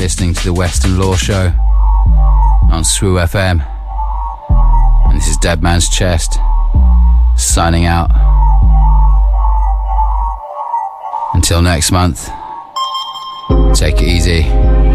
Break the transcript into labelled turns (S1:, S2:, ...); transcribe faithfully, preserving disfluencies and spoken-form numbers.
S1: listening to the Western Law Show on S W U F M. And this is Dead Man's Chest, signing out. Until next month, take it easy.